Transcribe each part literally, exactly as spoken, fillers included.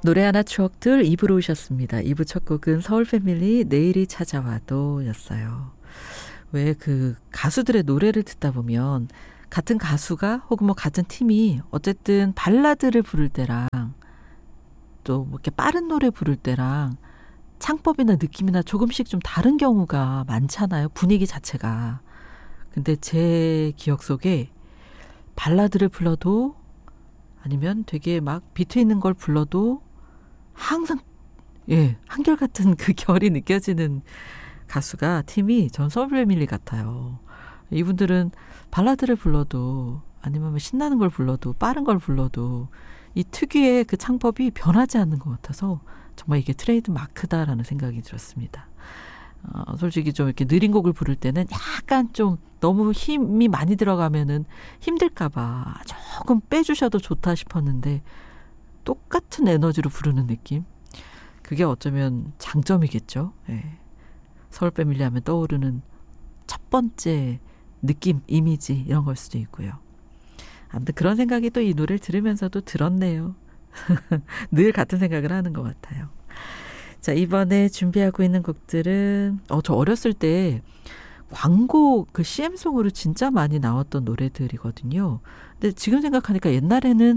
노래 하나 추억들 이 부로 오셨습니다. 이 부 첫 곡은 서울 패밀리 내일이 찾아와도 였어요. 왜 그 가수들의 노래를 듣다 보면 같은 가수가 혹은 뭐 같은 팀이 어쨌든 발라드를 부를 때랑 또 뭐 이렇게 빠른 노래 부를 때랑 창법이나 느낌이나 조금씩 좀 다른 경우가 많잖아요. 분위기 자체가. 근데 제 기억 속에 발라드를 불러도 아니면 되게 막 비트 있는 걸 불러도 항상 예 한결같은 그 결이 느껴지는 가수가 팀이 전 서울 패밀리 같아요. 이분들은 발라드를 불러도 아니면 뭐 신나는 걸 불러도 빠른 걸 불러도 이 특유의 그 창법이 변하지 않는 것 같아서 정말 이게 트레이드 마크다라는 생각이 들었습니다. 어, 솔직히 좀 이렇게 느린 곡을 부를 때는 약간 좀 너무 힘이 많이 들어가면은 힘들까봐 조금 빼주셔도 좋다 싶었는데 똑같은 에너지로 부르는 느낌? 그게 어쩌면 장점이겠죠. 예. 서울 패밀리 하면 떠오르는 첫 번째 느낌, 이미지 이런 걸 수도 있고요. 아무튼 그런 생각이 또 이 노래를 들으면서도 들었네요. 늘 같은 생각을 하는 것 같아요. 자, 이번에 준비하고 있는 곡들은 어, 저 어렸을 때 광고 그 씨엠송으로 진짜 많이 나왔던 노래들이거든요. 근데 지금 생각하니까 옛날에는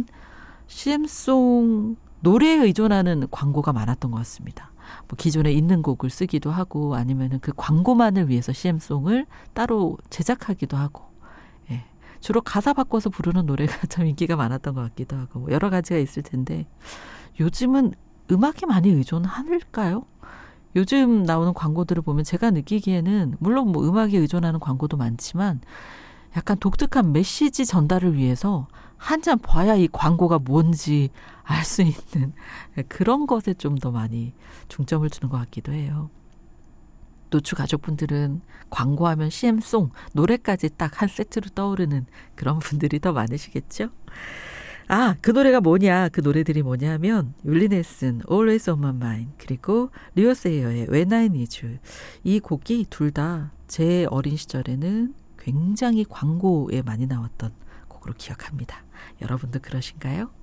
씨엠송 노래에 의존하는 광고가 많았던 것 같습니다. 뭐 기존에 있는 곡을 쓰기도 하고 아니면은 그 광고만을 위해서 씨엠송을 따로 제작하기도 하고 예. 주로 가사 바꿔서 부르는 노래가 참 인기가 많았던 것 같기도 하고 뭐 여러 가지가 있을 텐데 요즘은 음악에 많이 의존할까요? 요즘 나오는 광고들을 보면 제가 느끼기에는 물론 뭐 음악에 의존하는 광고도 많지만 약간 독특한 메시지 전달을 위해서 한참 봐야 이 광고가 뭔지 알 수 있는 그런 것에 좀 더 많이 중점을 두는 것 같기도 해요. 노추 가족분들은 광고하면 씨엠송, 노래까지 딱 한 세트로 떠오르는 그런 분들이 더 많으시겠죠? 아, 그 노래가 뭐냐, 그 노래들이 뭐냐 하면 율리네슨, Always on my mind, 그리고 리오 세이어의 When I need you. 이 곡이 둘 다 제 어린 시절에는 굉장히 광고에 많이 나왔던 곡으로 기억합니다. 여러분도 그러신가요?